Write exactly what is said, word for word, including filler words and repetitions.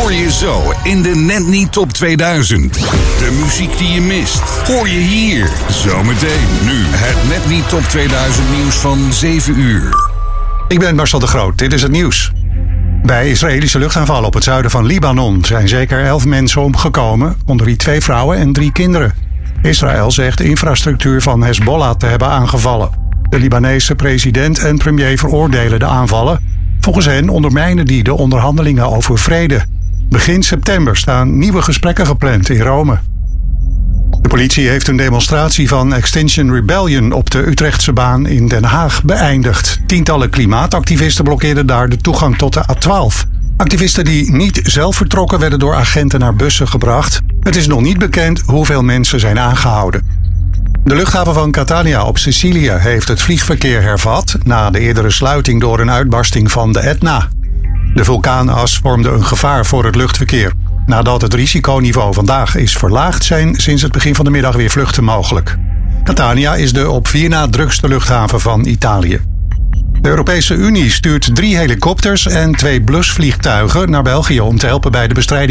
hoor je zo in de Net Niet Top tweeduizend. De muziek die je mist, hoor je hier. Zometeen nu het Net Niet Top tweeduizend nieuws van zeven uur. Ik ben Marcel de Groot, dit is het nieuws. Bij Israëlische luchtaanvallen op het zuiden van Libanon zijn zeker elf mensen omgekomen, onder wie twee vrouwen en drie kinderen. Israël zegt de infrastructuur van Hezbollah te hebben aangevallen. De Libanese president en premier veroordelen de aanvallen. Volgens hen ondermijnen die de onderhandelingen over vrede. Begin september staan nieuwe gesprekken gepland in Rome. De politie heeft een demonstratie van Extinction Rebellion op de Utrechtse baan in Den Haag beëindigd. Tientallen klimaatactivisten blokkeerden daar de toegang tot de A twaalf. Activisten die niet zelf vertrokken werden door agenten naar bussen gebracht. Het is nog niet bekend hoeveel mensen zijn aangehouden. De luchthaven van Catania op Sicilië heeft het vliegverkeer hervat na de eerdere sluiting door een uitbarsting van de Etna. De vulkaanas vormde een gevaar voor het luchtverkeer. Nadat het risiconiveau vandaag is verlaagd, zijn sinds het begin van de middag weer vluchten mogelijk. Catania is de op vier na drukste luchthaven van Italië. De Europese Unie stuurt drie helikopters en twee blusvliegtuigen naar België om te helpen bij de bestrijding